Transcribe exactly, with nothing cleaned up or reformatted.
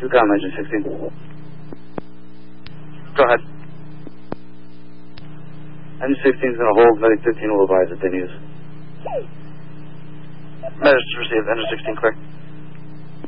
two com, engine sixteen. Go ahead. Engine sixteen is going to hold, medic fifteen will advise if they need us. Message received, engine sixteen clear.